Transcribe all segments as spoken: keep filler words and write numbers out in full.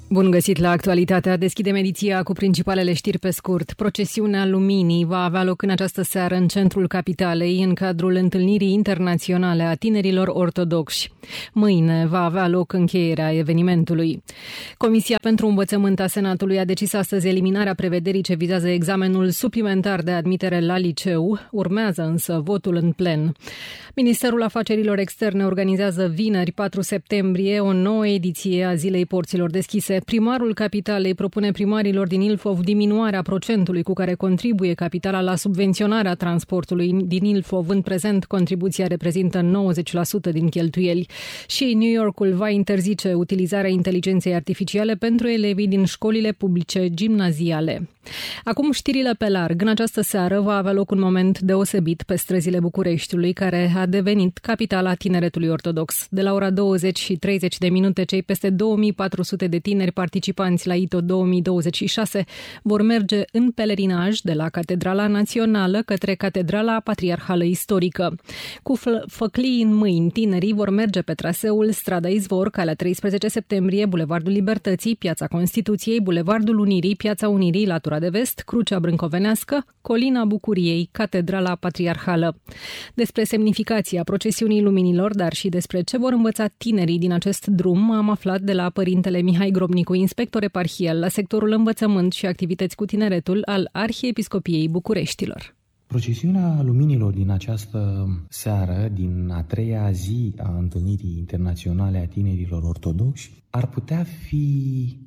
Bun găsit la Actualitatea. Deschidem ediția cu principalele știri pe scurt. Procesiunea Luminii va avea loc în această seară în centrul capitalei, în cadrul întâlnirii internaționale a tinerilor ortodoxi. Mâine va avea loc încheierea evenimentului. Comisia pentru Învățământ a Senatului a decis astăzi eliminarea prevederii ce vizează examenul suplimentar de admitere la liceu. Urmează însă votul în plen. Ministerul Afacerilor Externe organizează vineri, patru septembrie, o nouă ediție a Zilei Porților Deschise. Primarul capitalei propune primarilor din Ilfov diminuarea procentului cu care contribuie capitala la subvenționarea transportului din Ilfov. În prezent, contribuția reprezintă nouăzeci la sută din cheltuieli. Și New Yorkul va interzice utilizarea inteligenței artificiale pentru elevii din școlile publice gimnaziale. Acum știrile pe larg. În această seară va avea loc un moment deosebit pe străzile Bucureștiului, care a devenit capitala tineretului ortodox. De la ora douăzeci și treizeci de minute, cei peste două mii patru sute de tineri participanți la I T O două mii douăzeci și șase vor merge în pelerinaj de la Catedrala Națională către Catedrala Patriarhală Istorică. Cu făclii în mâini, tinerii vor merge pe traseul Strada Izvor, Calea treisprezece septembrie, Bulevardul Libertății, Piața Constituției, Bulevardul Unirii, Piața Unirii, Latura de Vest, Crucea Brâncovenească, Colina Bucuriei, Catedrala Patriarhală. Despre semnificația procesiunii luminilor, dar și despre ce vor învăța tinerii din acest drum, am aflat de la părintele Mihai Grobnicu, inspector eparhial la sectorul învățământ și activități cu tineretul al Arhiepiscopiei Bucureștilor. Procesiunea luminilor din această seară, din a treia zi a întâlnirii internaționale a tinerilor ortodoxi, ar putea fi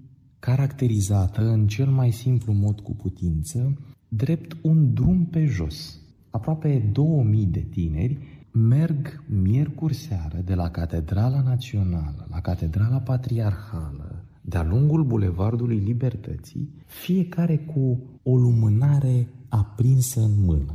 caracterizată în cel mai simplu mod cu putință drept un drum pe jos. Aproape două mii de tineri merg miercuri seară de la Catedrala Națională la Catedrala Patriarhală, de-a lungul Bulevardului Libertății, fiecare cu o lumânare aprinsă în mână.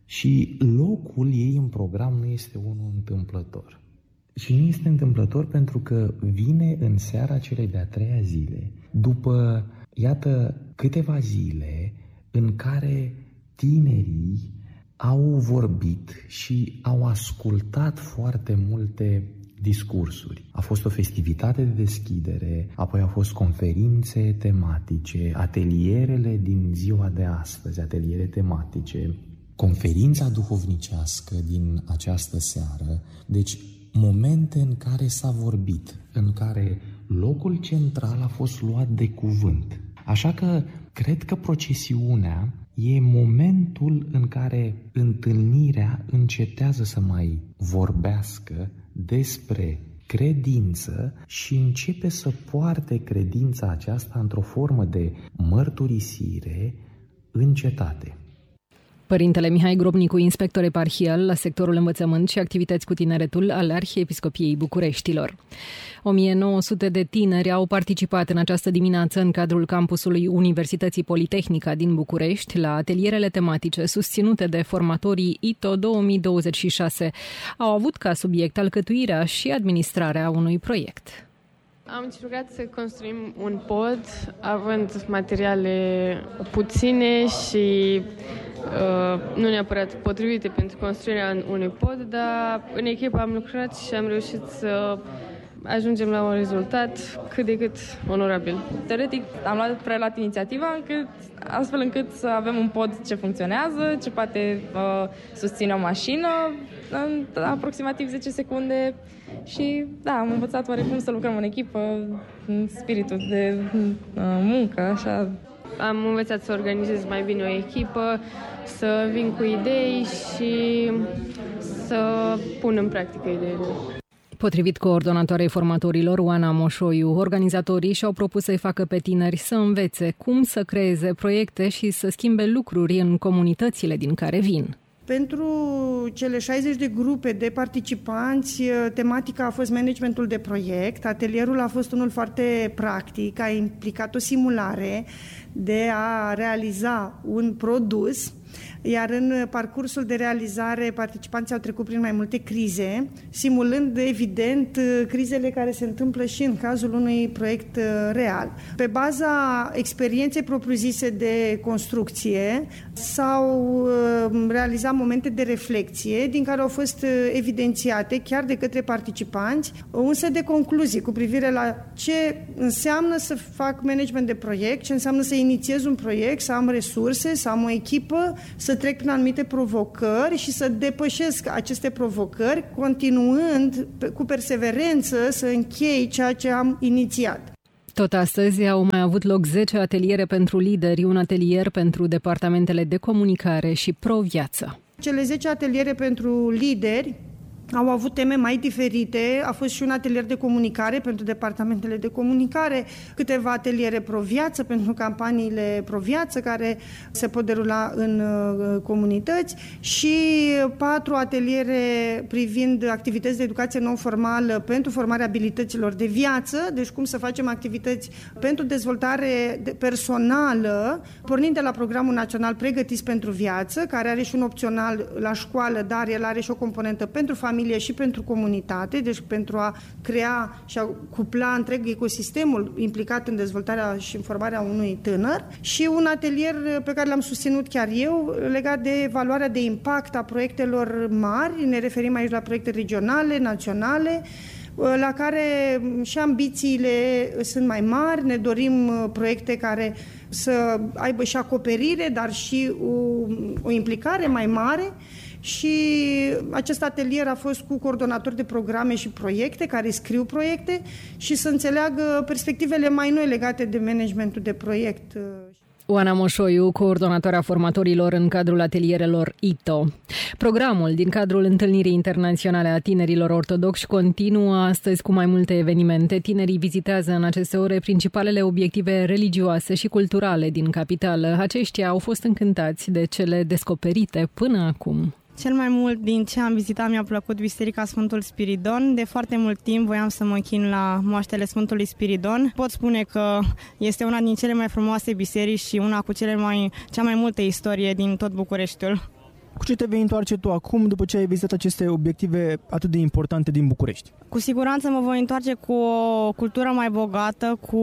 Și locul ei în program nu este unul întâmplător. Și nu este întâmplător pentru că vine în seara celei de-a treia zile, după, iată, câteva zile în care tinerii au vorbit și au ascultat foarte multe discursuri. A fost o festivitate de deschidere, apoi au fost conferințe tematice, atelierele din ziua de astăzi, ateliere tematice, conferința duhovnicească din această seară. Deci, momente în care s-a vorbit, în care locul central a fost luat de cuvânt. Așa că cred că procesiunea e momentul în care întâlnirea încetează să mai vorbească despre credință și începe să poarte credința aceasta într-o formă de mărturisire în cetate. Părintele Mihai Grobnicu, inspector eparhial la sectorul învățământ și activități cu tineretul al Arhiepiscopiei Bucureștilor. o mie nouă sute de tineri au participat în această dimineață în cadrul campusului Universității Politehnica din București la atelierele tematice susținute de formatorii I T O două mii douăzeci și șase. Au avut ca subiect alcătuirea și administrarea unui proiect. Am încercat să construim un pod având materiale puține și uh, nu neapărat potrivite pentru construirea unui pod, dar în echipă am lucrat și am reușit să ajungem la un rezultat cât de cât onorabil. Teoretic am luat preluat inițiativa încât, astfel încât să avem un pod ce funcționează, ce poate uh, susține o mașină în aproximativ zece secunde și da, am învățat oarecum să lucrăm în echipă, în spiritul de uh, muncă, așa. Am învățat să organizez mai bine o echipă, să vin cu idei și să pun în practică ideile. Potrivit coordonatoarei formatorilor, Oana Moșoiu, organizatorii și-au propus să-i facă pe tineri să învețe cum să creeze proiecte și să schimbe lucruri în comunitățile din care vin. Pentru cele șaizeci de grupe de participanți, tematica a fost managementul de proiect. Atelierul a fost unul foarte practic, a implicat o simulare de a realiza un produs Iar în parcursul de realizare, participanții au trecut prin mai multe crize, simulând, evident, crizele care se întâmplă și în cazul unui proiect real. Pe baza experienței propriu-zise de construcție, s-au realizat momente de reflexie, din care au fost evidențiate, chiar de către participanți, un set de concluzii cu privire la ce înseamnă să fac management de proiect, ce înseamnă să inițiez un proiect, să am resurse, să am o echipă, să trec prin anumite provocări și să depășesc aceste provocări, continuând cu perseverență să închei ceea ce am inițiat. Tot astăzi au mai avut loc zece ateliere pentru lideri, un atelier pentru departamentele de comunicare și pro-viață. Cele zece ateliere pentru lideri au avut teme mai diferite. A fost și un atelier de comunicare pentru departamentele de comunicare, câteva ateliere pro-viață pentru campaniile pro-viață care se pot derula în comunități și patru ateliere privind activități de educație non-formală pentru formarea abilităților de viață, deci cum să facem activități pentru dezvoltare personală, pornind de la Programul Național Pregătiți pentru Viață, care are și un opțional la școală, dar el are și o componentă pentru familie și pentru comunitate, deci pentru a crea și a cupla întreg ecosistemul implicat în dezvoltarea și în formarea unui tânăr, și un atelier pe care l-am susținut chiar eu, legat de evaluarea de impact a proiectelor mari. Ne referim aici la proiecte regionale, naționale, la care și ambițiile sunt mai mari. Ne dorim proiecte care să aibă și acoperire, dar și o, o implicare mai mare. Și acest atelier a fost cu coordonatori de programe și proiecte care scriu proiecte și să înțeleagă perspectivele mai noi legate de managementul de proiect. Oana Moșoiu, coordonatoarea formatorilor în cadrul atelierelor I T O. Programul din cadrul Întâlnirii Internaționale a Tinerilor Ortodoxi continuă astăzi cu mai multe evenimente. Tinerii vizitează în aceste ore principalele obiective religioase și culturale din capitală. Aceștia au fost încântați de cele descoperite până acum. Cel mai mult din ce am vizitat mi-a plăcut Biserica Sfântul Spiridon. De foarte mult timp voiam să mă închin la moaștele Sfântului Spiridon. Pot spune că este una din cele mai frumoase biserici și una cu cele mai, cea mai multă istorie din tot Bucureștiul. Cu ce te vei întoarce tu acum după ce ai vizitat aceste obiective atât de importante din București? Cu siguranță mă voi întoarce cu o cultură mai bogată, cu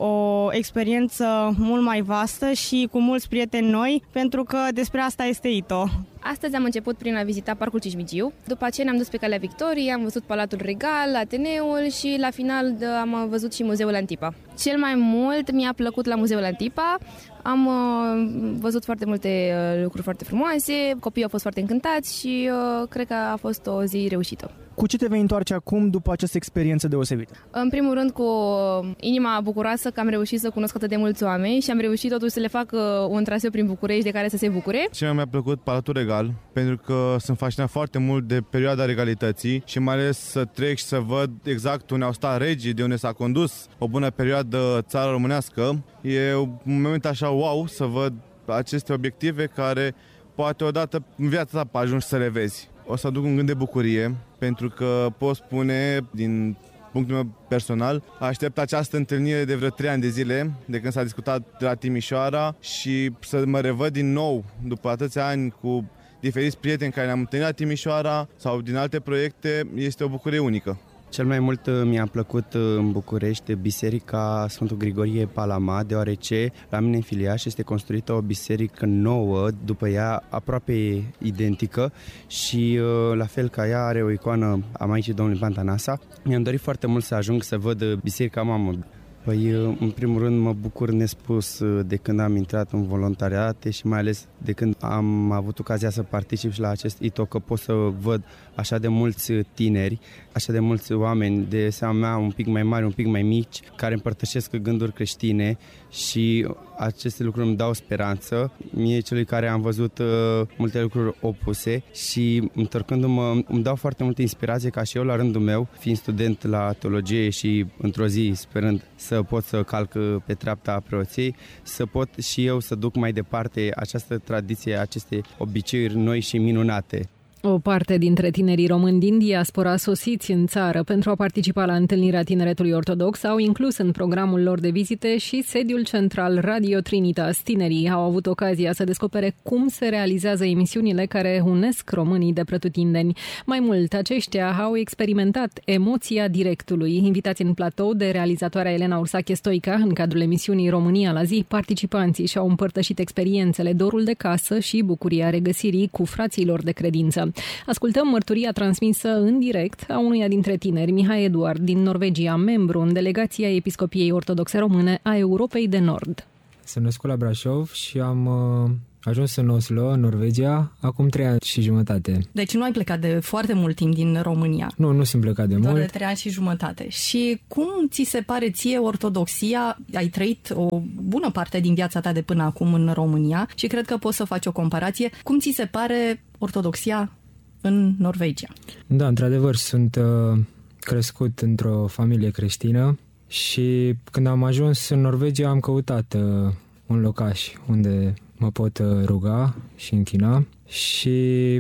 o experiență mult mai vastă și cu mulți prieteni noi, pentru că despre asta este I T O. Astăzi am început prin a vizita Parcul Cismigiu, după aceea ne-am dus pe Calea Victoriei, am văzut Palatul Regal, Ateneul și la final am văzut și Muzeul Antipa. Cel mai mult mi-a plăcut la Muzeul Antipa, am uh, văzut foarte multe uh, lucruri foarte frumoase, copiii au fost foarte încântați și uh, cred că a fost o zi reușită. Cu ce te vei întoarce acum după această experiență deosebită? În primul rând cu inima bucuroasă că am reușit să cunosc atât de mulți oameni și am reușit totuși să le fac un traseu prin București de care să se bucure. Ce mi-a plăcut Palatul Regal, pentru că sunt fascinat foarte mult de perioada regalității și mai ales să trec și să văd exact unde au stat regii, de unde s-a condus o bună perioadă țara românească. E un moment așa wow să văd aceste obiective care poate odată în viața ta ajungi să le vezi. O să aduc un gând de bucurie, pentru că pot spune, din punctul meu personal, aștept această întâlnire de vreo trei ani de zile, de când s-a discutat la Timișoara, și să mă revăd din nou, după atâția ani, cu diferiți prieteni care ne-am întâlnit la Timișoara sau din alte proiecte, este o bucurie unică. Cel mai mult mi-a plăcut în București Biserica Sfântul Grigorie Palama, deoarece la mine în filiaș este construită o biserică nouă, după ea aproape identică și la fel ca ea are o icoană a Maicii Domnului Pantanasa. Mi-am dorit foarte mult să ajung să văd biserica mamă. Păi, în primul rând, mă bucur nespus de când am intrat în voluntariate și mai ales de când am avut ocazia să particip și la acest I T O, că pot să văd așa de mulți tineri, așa de mulți oameni de seama mea, un pic mai mari, un pic mai mici, care împărtășesc gânduri creștine și aceste lucruri îmi dau speranță. Mie, celui care am văzut uh, multe lucruri opuse și întorcându-mă, îmi dau foarte multă inspirație ca și eu, la rândul meu, fiind student la teologie și într-o zi sperând să pot să calc pe treapta preoției, să pot și eu să duc mai departe această tradiție, aceste obiceiuri noi și minunate. O parte dintre tinerii români din diaspora sosiți în țară pentru a participa la întâlnirea Tineretului Ortodox au inclus în programul lor de vizite și sediul central Radio Trinitas. Tinerii au avut ocazia să descopere cum se realizează emisiunile care unesc românii de pretutindeni. Mai mult, aceștia au experimentat emoția directului. Invitați în platou de realizatoarea Elena Ursache Stoica, în cadrul emisiunii România la zi, participanții și-au împărtășit experiențele, dorul de casă și bucuria regăsirii cu fraților de credință. Ascultăm mărturia transmisă în direct a unuia dintre tineri, Mihai Eduard, din Norvegia, membru în delegația Episcopiei Ortodoxe Române a Europei de Nord. Sunt născut la Brașov și am uh, ajuns în Oslo, în Norvegia, acum trei ani și jumătate. Deci nu ai plecat de foarte mult timp din România. Nu, nu sunt plecat de doar mult. Doar de trei ani și jumătate. Și cum ți se pare ție ortodoxia? Ai trăit o bună parte din viața ta de până acum în România și cred că poți să faci o comparație. Cum ți se pare ortodoxia în Norvegia? Da, într-adevăr, sunt uh, crescut într-o familie creștină și când am ajuns în Norvegia am căutat uh, un locaș unde mă pot uh, ruga și închina și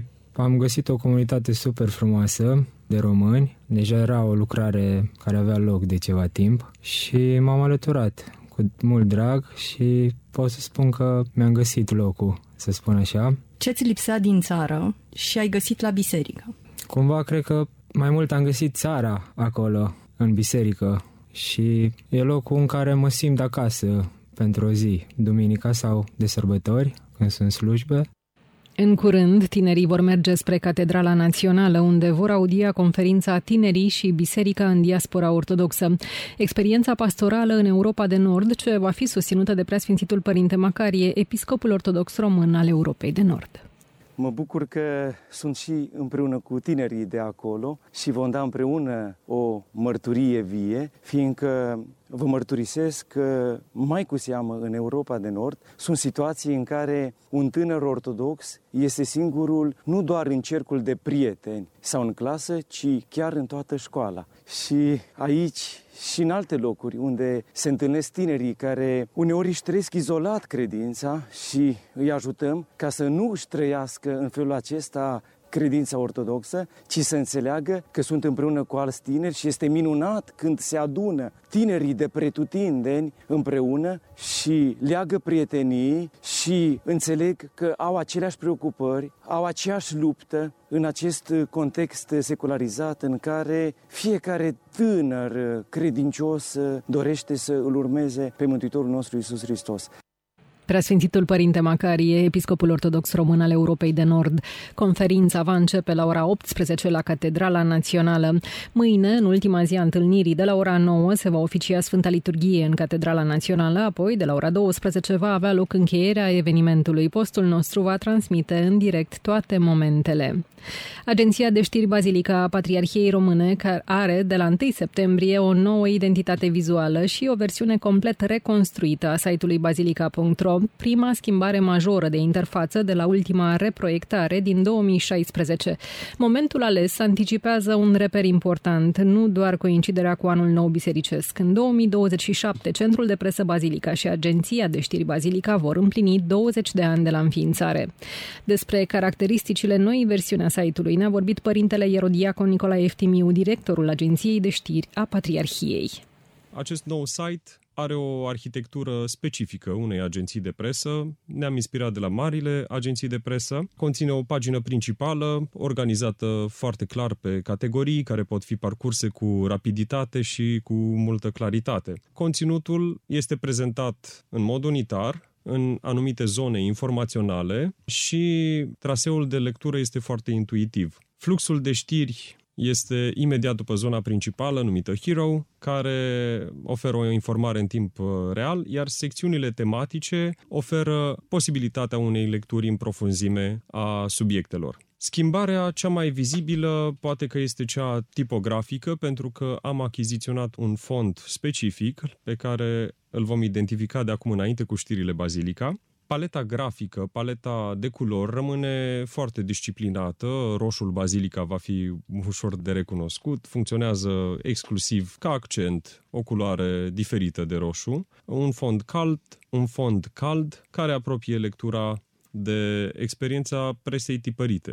am găsit o comunitate super frumoasă de români. Deja era o lucrare care avea loc de ceva timp și m-am alăturat cu mult drag și pot să spun că mi-am găsit locul, să spun așa. Ce-ți lipsea din țară și ai găsit la biserică? Cumva cred că mai mult am găsit țara acolo, în biserică, și e locul în care mă simt acasă pentru o zi, duminica sau de sărbători, când sunt slujbe. În curând, tinerii vor merge spre Catedrala Națională, unde vor audia conferința Tinerii și Biserica în diaspora ortodoxă. Experiența pastorală în Europa de Nord, ce va fi susținută de Preasfințitul Părinte Macarie, episcopul ortodox român al Europei de Nord. Mă bucur că sunt și împreună cu tinerii de acolo și vom da împreună o mărturie vie, fiindcă vă mărturisesc că mai cu seamă în Europa de Nord sunt situații în care un tânăr ortodox este singurul nu doar în cercul de prieteni sau în clasă, ci chiar în toată școala. Și aici și în alte locuri unde se întâlnesc tinerii care uneori își trăiesc izolat credința și îi ajutăm ca să nu își trăiască în felul acesta credința ortodoxă, ci să înțeleagă că sunt împreună cu alți tineri și este minunat când se adună tinerii de pretutindeni împreună și leagă prietenii și înțeleg că au aceleași preocupări, au aceeași luptă în acest context secularizat în care fiecare tânăr credincios dorește să îl urmeze pe Mântuitorul nostru Iisus Hristos. Preasfințitul Părinte Macarie, episcopul ortodox român al Europei de Nord. Conferința va începe la ora optsprezece la Catedrala Națională. Mâine, în ultima zi a întâlnirii, de la ora nouă, se va oficia Sfânta Liturghie în Catedrala Națională, apoi, de la ora douăsprezece, va avea loc încheierea evenimentului. Postul nostru va transmite în direct toate momentele. Agenția de știri Bazilica a Patriarhiei Române, care are de la întâi septembrie o nouă identitate vizuală și o versiune complet reconstruită a site-ului bazilica punct ro, prima schimbare majoră de interfață de la ultima reproiectare din două mii șaisprezece. Momentul ales anticipează un reper important, nu doar coinciderea cu anul nou bisericesc. În două mii douăzeci și șapte, Centrul de Presă Bazilica și Agenția de știri Bazilica vor împlini douăzeci de ani de la înființare. Despre caracteristicile noii versiuni a site-ului ne-a vorbit părintele ierodiacon Nicolae Eftimiu, directorul Agenției de știri a Patriarhiei. Acest nou site are o arhitectură specifică unei agenții de presă. Ne-am inspirat de la marile agenții de presă. Conține o pagină principală organizată foarte clar pe categorii care pot fi parcurse cu rapiditate și cu multă claritate. Conținutul este prezentat în mod unitar în anumite zone informaționale și traseul de lectură este foarte intuitiv. Fluxul de știri este imediat după zona principală, numită Hero, care oferă o informare în timp real, iar secțiunile tematice oferă posibilitatea unei lecturi în profunzime a subiectelor. Schimbarea cea mai vizibilă poate că este cea tipografică, pentru că am achiziționat un font specific pe care îl vom identifica de acum înainte cu știrile Bazilica. Paleta grafică, paleta de culori rămâne foarte disciplinată, roșul Bazilica va fi ușor de recunoscut, funcționează exclusiv ca accent, o culoare diferită de roșu, un fond cald, un fond cald care apropie lectura de experiența presei tipărite.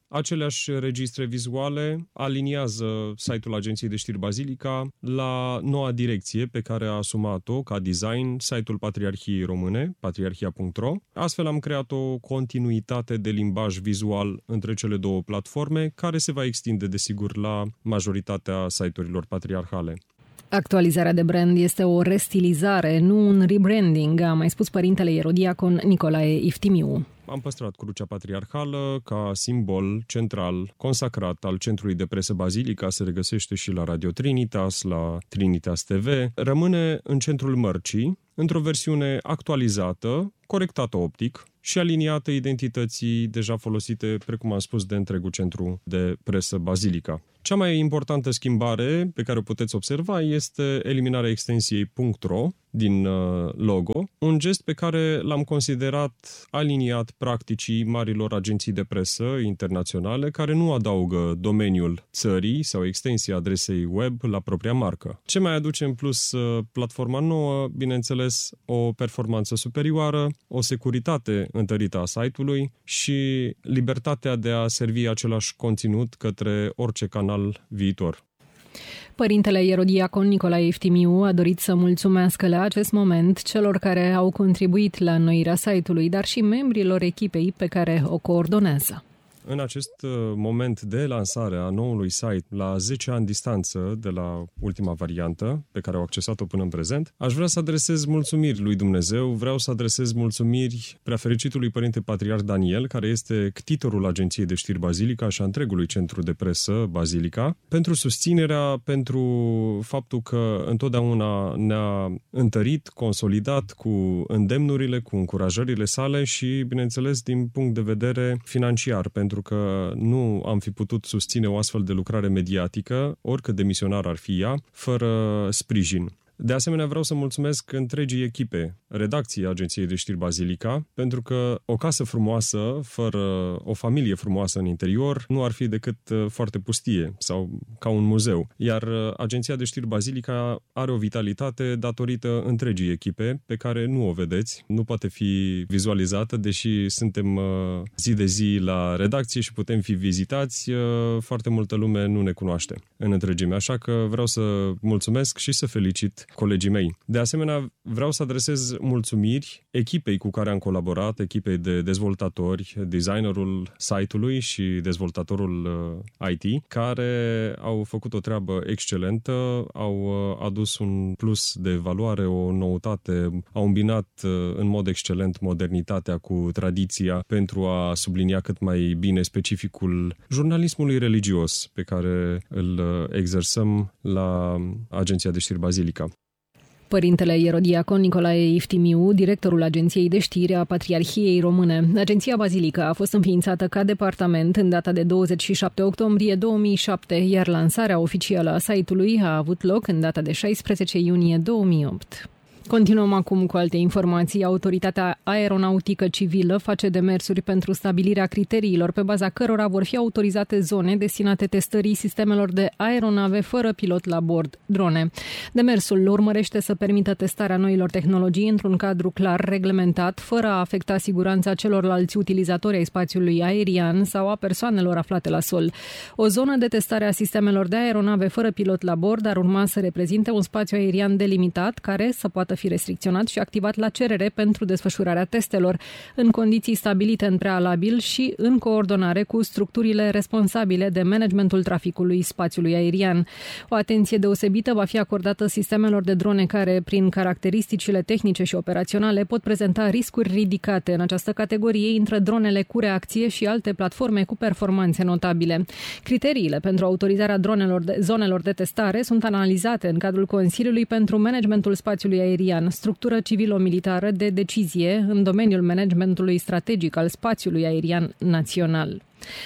aceleași registre vizuale, aliniază site-ul Agenției de Știri Bazilica la noua direcție pe care a asumat-o ca design site-ul Patriarhiei Române, patriarhia punct ro. Astfel am creat o continuitate de limbaj vizual între cele două platforme, care se va extinde, desigur, la majoritatea site-urilor patriarhale. Actualizarea de brand este o restilizare, nu un rebranding, a mai spus părintele ierodiacon Nicolae Iftimiu. Am păstrat crucea patriarhală ca simbol central, consacrat al Centrului de Presă Bazilica, se regăsește și la Radio Trinitas, la Trinitas T V. Rămâne în centrul mărcii, într-o versiune actualizată, corectată optic și aliniată identității deja folosite, precum am spus, de întregul Centru de Presă Bazilica. Cea mai importantă schimbare pe care o puteți observa este eliminarea extensiei .ro din logo, un gest pe care l-am considerat aliniat practicii marilor agenții de presă internaționale care nu adaugă domeniul țării sau extensia adresei web la propria marcă. Ce mai aduce în plus platforma nouă? Bineînțeles, o performanță superioară, o securitate întărită a site-ului și libertatea de a servi același conținut către orice canal viitor. Părintele ierodiacon Nicolae Iftimiu a dorit să mulțumească la acest moment celor care au contribuit la înnoirea site-ului, dar și membrilor echipei pe care o coordonează. În acest moment de lansare a noului site, la zece ani distanță de la ultima variantă, pe care au accesat-o până în prezent, aș vrea să adresez mulțumiri lui Dumnezeu, vreau să adresez mulțumiri preafericitului Părinte Patriarh Daniel, care este ctitorul Agenției de Știri Bazilica și a întregului Centru de Presă Bazilica, pentru susținerea, pentru faptul că întotdeauna ne-a întărit, consolidat cu îndemnurile, cu încurajările sale și, bineînțeles, din punct de vedere financiar, pentru pentru că nu am fi putut susține o astfel de lucrare mediatică, oricât de misionar ar fi ea, fără sprijin. De asemenea, vreau să mulțumesc întregii echipe, redacției Agenției de Știri Bazilica, pentru că o casă frumoasă, fără o familie frumoasă în interior, nu ar fi decât foarte pustie sau ca un muzeu. Iar Agenția de Știri Bazilica are o vitalitate datorită întregii echipe, pe care nu o vedeți, nu poate fi vizualizată, deși suntem zi de zi la redacție și putem fi vizitați, foarte multă lume nu ne cunoaște în întregime. Așa că vreau să mulțumesc și să felicit colegii mei. De asemenea, vreau să adresez mulțumiri echipei cu care am colaborat, echipei de dezvoltatori, designerul site-ului și dezvoltatorul I T, care au făcut o treabă excelentă, au adus un plus de valoare, o noutate, au îmbinat în mod excelent modernitatea cu tradiția pentru a sublinia cât mai bine specificul jurnalismului religios pe care îl exersăm la Agenția de Știri Bazilica. Părintele ierodiacon Nicolae Iftimiu, directorul Agenției de Știri a Patriarhiei Române. Agenția Bazilica a fost înființată ca departament în data de douăzeci și șapte octombrie două mii șapte, iar lansarea oficială a site-ului a avut loc în data de șaisprezece iunie două mii opt. Continuăm acum cu alte informații. Autoritatea Aeronautică Civilă face demersuri pentru stabilirea criteriilor pe baza cărora vor fi autorizate zone destinate testării sistemelor de aeronave fără pilot la bord, drone. Demersul urmărește să permită testarea noilor tehnologii într-un cadru clar reglementat, fără a afecta siguranța celorlalți utilizatori ai spațiului aerian sau a persoanelor aflate la sol. O zonă de testare a sistemelor de aeronave fără pilot la bord ar urma să reprezinte un spațiu aerian delimitat care să poată fi restricționat și activat la cerere pentru desfășurarea testelor, în condiții stabilite în prealabil și în coordonare cu structurile responsabile de managementul traficului spațiului aerian. O atenție deosebită va fi acordată sistemelor de drone care, prin caracteristicile tehnice și operaționale, pot prezenta riscuri ridicate. În această categorie intră dronele cu reacție și alte platforme cu performanțe notabile. Criteriile pentru autorizarea dronelor de, zonelor de testare sunt analizate în cadrul Consiliului pentru Managementul Spațiului Aerian, structură civilo-militară de decizie în domeniul managementului strategic al spațiului aerian național.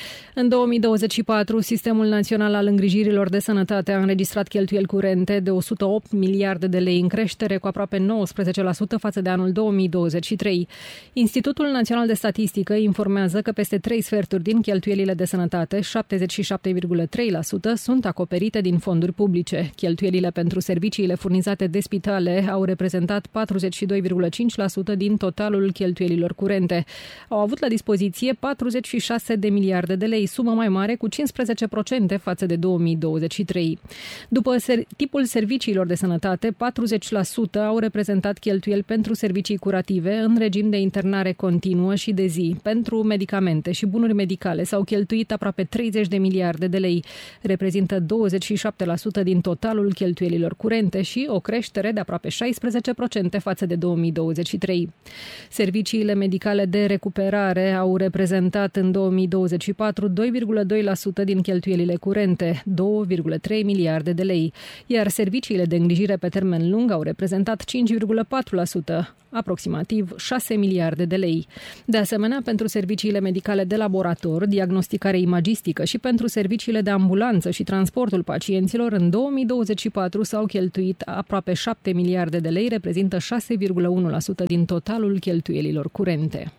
În două mii douăzeci și patru, Sistemul Național al Îngrijirilor de Sănătate a înregistrat cheltuieli curente de o sută opt miliarde de lei, în creștere cu aproape nouăsprezece la sută față de anul două mii douăzeci și trei. Institutul Național de Statistică informează că peste trei sferturi din cheltuielile de sănătate, șaptezeci și șapte virgulă trei la sută, sunt acoperite din fonduri publice. Cheltuielile pentru serviciile furnizate de spitale au reprezentat patruzeci și doi virgulă cinci la sută din totalul cheltuielilor curente. Au avut la dispoziție patruzeci și șase de miliarde de lei lei, sumă mai mare cu cincisprezece la sută față de două mii douăzeci și trei. După ser- tipul serviciilor de sănătate, patruzeci la sută au reprezentat cheltuieli pentru servicii curative în regim de internare continuă și de zi. Pentru medicamente și bunuri medicale s-au cheltuit aproape treizeci de miliarde de lei, reprezintă douăzeci și șapte la sută din totalul cheltuielilor curente și o creștere de aproape șaisprezece la sută față de două mii douăzeci și trei. Serviciile medicale de recuperare au reprezentat în două mii douăzeci și patru doi virgulă doi la sută din cheltuielile curente, două virgulă trei miliarde de lei, iar serviciile de îngrijire pe termen lung au reprezentat cinci virgulă patru la sută, aproximativ șase miliarde de lei. De asemenea, pentru serviciile medicale de laborator, diagnosticare imagistică și pentru serviciile de ambulanță și transportul pacienților, în două mii douăzeci și patru s-au cheltuit aproape șapte miliarde de lei, reprezintă șase virgulă unu la sută din totalul cheltuielilor curente.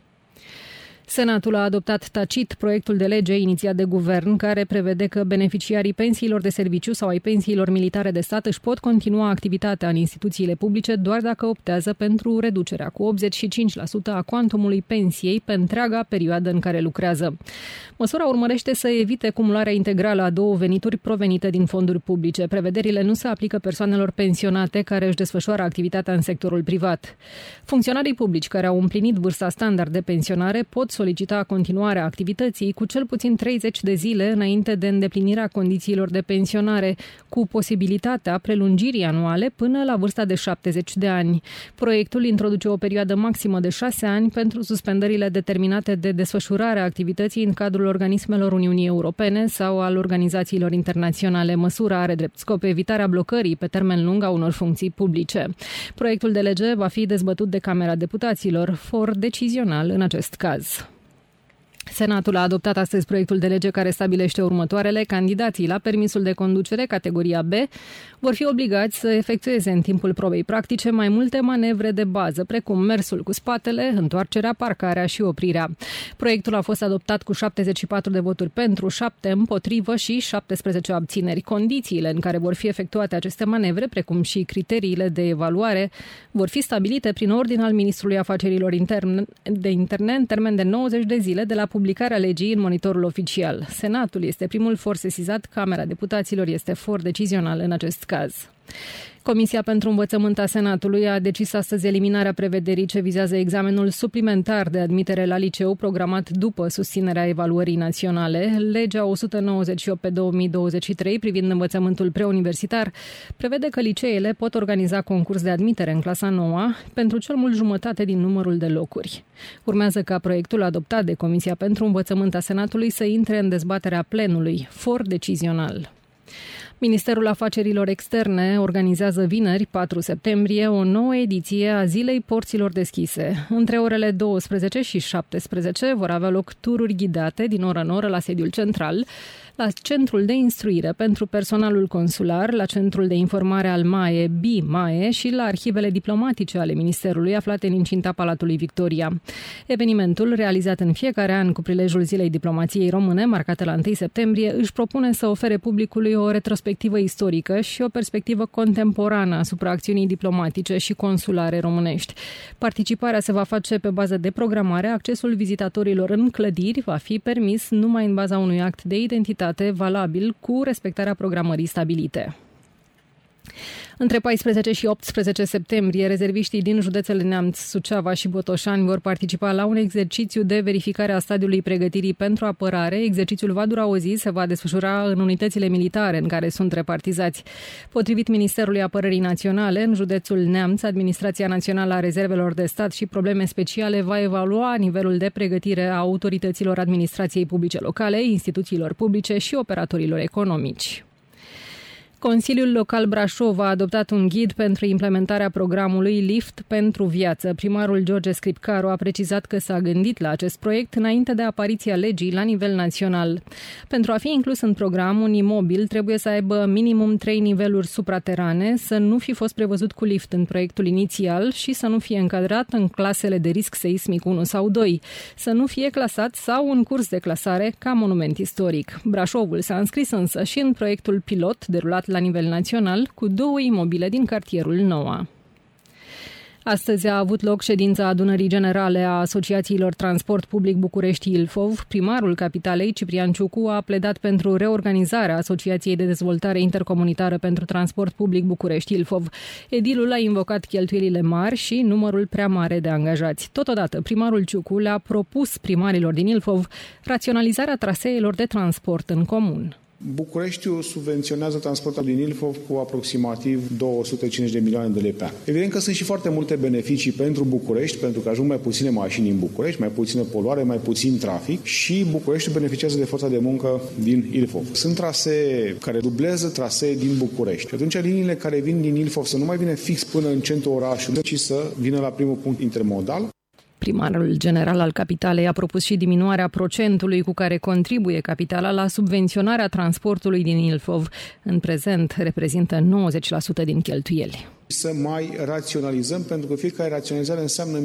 Senatul a adoptat tacit proiectul de lege inițiat de guvern care prevede că beneficiarii pensiilor de serviciu sau ai pensiilor militare de stat își pot continua activitatea în instituțiile publice doar dacă optează pentru reducerea cu optzeci și cinci la sută a cuantumului pensiei pe întreaga perioadă în care lucrează. Măsura urmărește să evite cumularea integrală a două venituri provenite din fonduri publice. Prevederile nu se aplică persoanelor pensionate care își desfășoară activitatea în sectorul privat. Funcționarii publici care au împlinit vârsta standard de pensionare pot solicita continuarea activității cu cel puțin treizeci de zile înainte de îndeplinirea condițiilor de pensionare, cu posibilitatea prelungirii anuale până la vârsta de șaptezeci de ani. Proiectul introduce o perioadă maximă de șase ani pentru suspendările determinate de desfășurarea activității în cadrul organismelor Uniunii Europene sau al organizațiilor internaționale. Măsura are drept scop evitarea blocării pe termen lung a unor funcții publice. Proiectul de lege va fi dezbătut de Camera Deputaților, for decizional în acest caz. Senatul a adoptat astăzi proiectul de lege care stabilește următoarele. Candidații la permisul de conducere, categoria B, vor fi obligați să efectueze în timpul probei practice mai multe manevre de bază, precum mersul cu spatele, întoarcerea, parcarea și oprirea. Proiectul a fost adoptat cu șaptezeci și patru de voturi pentru, șapte împotrivă și șaptesprezece abțineri. Condițiile în care vor fi efectuate aceste manevre, precum și criteriile de evaluare, vor fi stabilite prin ordin al Ministrului Afacerilor Interne, de Interne în termen de nouăzeci de zile de la publicarea legii în monitorul oficial. Senatul este primul for sesizat, Camera Deputaților este for decizional în acest caz. Comisia pentru Învățământ a Senatului a decis astăzi eliminarea prevederii ce vizează examenul suplimentar de admitere la liceu programat după susținerea evaluării naționale. Legea o sută nouăzeci și opt pe două mii douăzeci și trei privind învățământul preuniversitar prevede că liceele pot organiza concurs de admitere în clasa nouă pentru cel mult jumătate din numărul de locuri. Urmează ca proiectul adoptat de Comisia pentru Învățământ a Senatului să intre în dezbaterea plenului, for decizional. Ministerul Afacerilor Externe organizează vineri, patru septembrie, o nouă ediție a Zilei Porților Deschise. Între orele douăsprezece și șaptesprezece vor avea loc tururi ghidate din oră în oră la sediul central, la Centrul de Instruire pentru Personalul Consular, la Centrul de Informare al M A E, B I M A E și la arhivele diplomatice ale Ministerului aflate în incinta Palatului Victoria. Evenimentul, realizat în fiecare an cu prilejul Zilei Diplomației Române, marcată la întâi septembrie, își propune să ofere publicului o retrospectivă istorică și o perspectivă contemporană asupra acțiunii diplomatice și consulare românești. Participarea se va face pe bază de programare, accesul vizitatorilor în clădiri va fi permis numai în baza unui act de identitate valabil cu respectarea programării stabilite. Între paisprezece și optsprezece septembrie, rezerviștii din județele Neamț, Suceava și Botoșani vor participa la un exercițiu de verificare a stadiului pregătirii pentru apărare. Exercițiul va dura o zi, se va desfășura în unitățile militare în care sunt repartizați. Potrivit Ministerului Apărării Naționale, în județul Neamț, Administrația Națională a Rezervelor de Stat și Probleme Speciale va evalua nivelul de pregătire a autorităților administrației publice locale, instituțiilor publice și operatorilor economici. Consiliul Local Brașov a adoptat un ghid pentru implementarea programului Lift pentru Viață. Primarul George Scripcaru a precizat că s-a gândit la acest proiect înainte de apariția legii la nivel național. Pentru a fi inclus în program, un imobil trebuie să aibă minimum trei niveluri supraterane, să nu fi fost prevăzut cu lift în proiectul inițial și să nu fie încadrat în clasele de risc seismic unu sau doi, să nu fie clasat sau în curs de clasare ca monument istoric. Brașovul s-a înscris însă și în proiectul pilot derulat la nivel național cu două imobile din cartierul Noua. Astăzi a avut loc ședința adunării generale a Asociațiilor Transport Public București Ilfov. Primarul capitalei, Ciprian Ciucu, a pledat pentru reorganizarea Asociației de Dezvoltare Intercomunitară pentru Transport Public București Ilfov. Edilul a invocat cheltuielile mari și numărul prea mare de angajați. Totodată, primarul Ciucu le-a propus primarilor din Ilfov raționalizarea traseelor de transport în comun. Bucureștiul subvenționează transportul din Ilfov cu aproximativ două sute cincizeci de milioane de lei pe an. Evident că sunt și foarte multe beneficii pentru București, pentru că ajung mai puține mașini în București, mai puțină poluare, mai puțin trafic și Bucureștiul beneficiază de forța de muncă din Ilfov. Sunt trasee care dublează trasee din București. Și atunci liniile care vin din Ilfov să nu mai vină fix până în centrul orașului, ci să vină la primul punct intermodal. Primarul general al capitalei a propus și diminuarea procentului cu care contribuie capitala la subvenționarea transportului din Ilfov. În prezent reprezintă nouăzeci la sută din cheltuieli. Să mai raționalizăm, pentru că fiecare raționalizare înseamnă